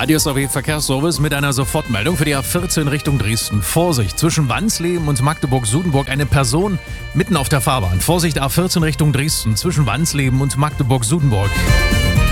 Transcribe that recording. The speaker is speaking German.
Radio SRW Verkehrsservice mit einer Sofortmeldung für die A14 Richtung Dresden. Vorsicht, zwischen Wansleben und Magdeburg-Sudenburg eine Person mitten auf der Fahrbahn. Vorsicht, A14 Richtung Dresden, zwischen Wansleben und Magdeburg-Sudenburg.